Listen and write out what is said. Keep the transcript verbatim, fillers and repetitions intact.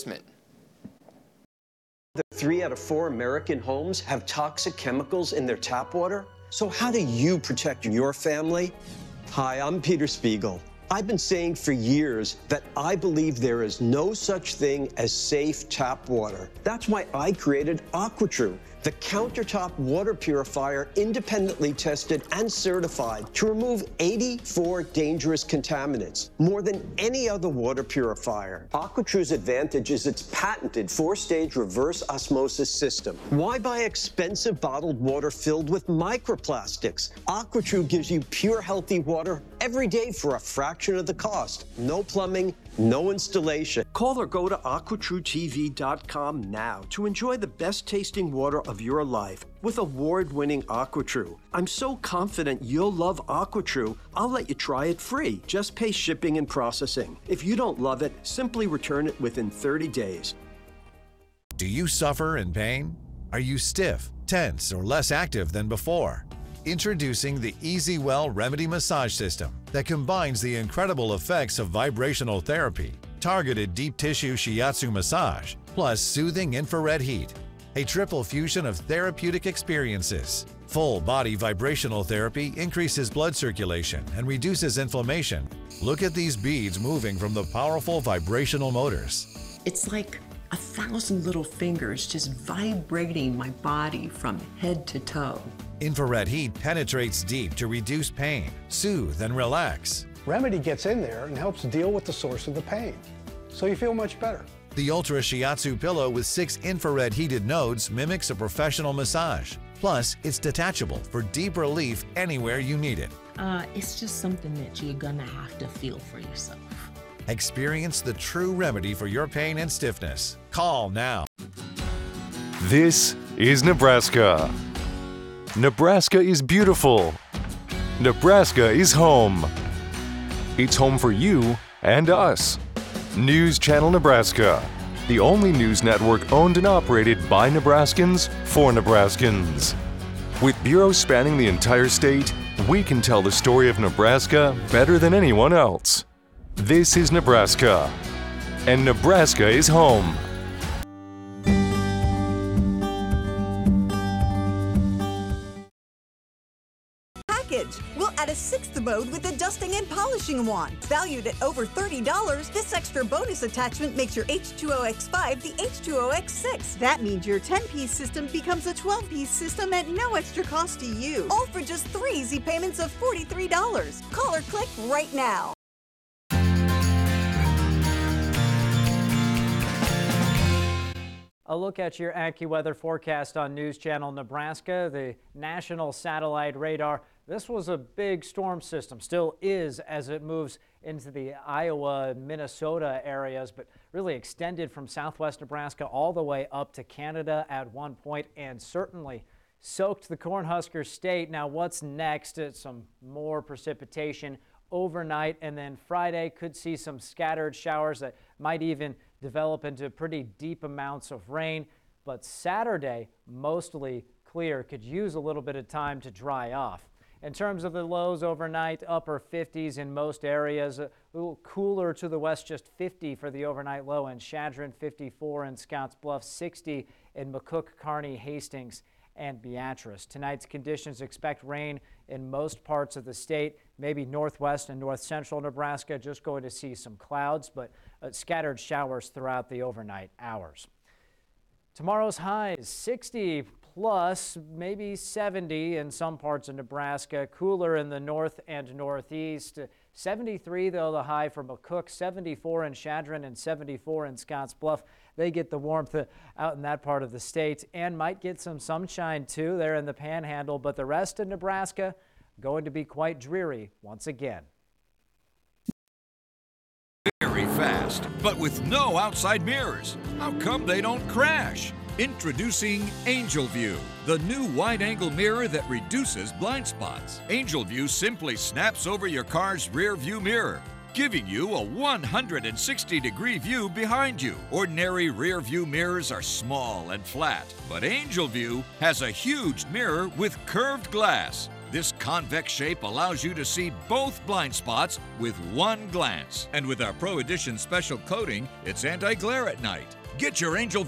enforcement. Three out of four American homes have toxic chemicals in their tap water. So how do you protect your family? Hi, I'm Peter Spiegel. I've been saying for years that I believe there is no such thing as safe tap water. That's why I created AquaTrue, the countertop water purifier independently tested and certified to remove eighty-four dangerous contaminants, more than any other water purifier. AquaTrue's advantage is its patented four-stage reverse osmosis system. Why buy expensive bottled water filled with microplastics? AquaTrue gives you pure, healthy water every day for a fraction of the cost. No plumbing, no installation. Call or go to aqua true T V dot com now to enjoy the best tasting water of your life with award-winning AquaTrue. I'm so confident you'll love AquaTrue, I'll let you try it free. Just pay shipping and processing. If you don't love it, simply return it within thirty days. Do you suffer in pain? Are you stiff, tense, or less active than before? Introducing the EasyWell Remedy Massage System that combines the incredible effects of vibrational therapy, targeted deep tissue shiatsu massage, plus soothing infrared heat. A triple fusion of therapeutic experiences. Full body vibrational therapy increases blood circulation and reduces inflammation. Look at these beads moving from the powerful vibrational motors. It's like a thousand little fingers just vibrating my body from head to toe. Infrared heat penetrates deep to reduce pain, soothe, and relax. Remedy gets in there and helps deal with the source of the pain, so you feel much better. The Ultra Shiatsu pillow with six infrared heated nodes mimics a professional massage. Plus, it's detachable for deep relief anywhere you need it. Uh, it's just something that you're gonna have to feel for yourself. Experience the true remedy for your pain and stiffness. Call now. This is Nebraska. Nebraska is beautiful. Nebraska is home. It's home for you and us. News Channel Nebraska, the only news network owned and operated by Nebraskans for Nebraskans. With bureaus spanning the entire state, we can tell the story of Nebraska better than anyone else. This is Nebraska, and Nebraska is home. We'll add a sixth mode with a dusting and polishing wand. Valued at over thirty dollars, this extra bonus attachment makes your H two O X five the H two O X six. That means your ten-piece system becomes a twelve-piece system at no extra cost to you. All for just three easy payments of forty-three dollars. Call or click right now. A look at your AccuWeather forecast on News Channel Nebraska. The National Satellite Radar. This was a big storm system, still is as it moves into the Iowa, Minnesota areas, but really extended from southwest Nebraska all the way up to Canada at one point and certainly soaked the Cornhusker State. Now what's next? It's some more precipitation overnight, and then Friday could see some scattered showers that might even develop into pretty deep amounts of rain. But Saturday, mostly clear, could use a little bit of time to dry off. In terms of the lows overnight, upper fifties in most areas, a little cooler to the west, just fifty for the overnight low in Chadron, fifty-four in Scotts Bluff, sixty in McCook, Kearney, Hastings, and Beatrice. Tonight's conditions expect rain in most parts of the state, maybe northwest and north central Nebraska, just going to see some clouds, but uh, scattered showers throughout the overnight hours. Tomorrow's highs, sixty plus, maybe seventy in some parts of Nebraska. Cooler in the north and northeast. seventy-three, though, the high for McCook, seventy-four in Chadron, and seventy-four in Scotts Bluff. They get the warmth out in that part of the state and might get some sunshine, too, there in the Panhandle. But the rest of Nebraska going to be quite dreary once again. Very fast, but with no outside mirrors. How come they don't crash? Introducing Angel View, the new wide-angle mirror that reduces blind spots. Angel View simply snaps over your car's rear view mirror, giving you a one hundred sixty degree view behind you. Ordinary rear view mirrors are small and flat, but Angel View has a huge mirror with curved glass. This convex shape allows you to see both blind spots with one glance. And with our Pro Edition special coating, it's anti-glare at night. Get your Angel